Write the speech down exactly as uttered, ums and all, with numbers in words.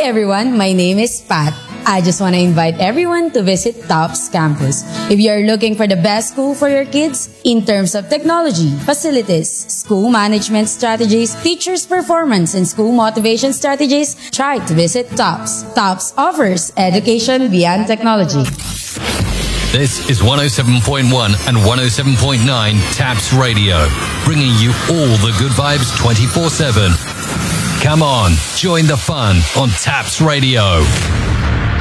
everyone, my name is Pat. I just want to invite everyone to visit TOPS Campus. If you are looking for the best school for your kids in terms of technology, facilities, school management strategies, teachers' performance, and school motivation strategies, try to visit TOPS. TOPS offers education beyond technology. This is one oh seven point one and one oh seven point nine TAPS Radio, bringing you all the good vibes twenty-four seven. Come on, join the fun on TAPS Radio.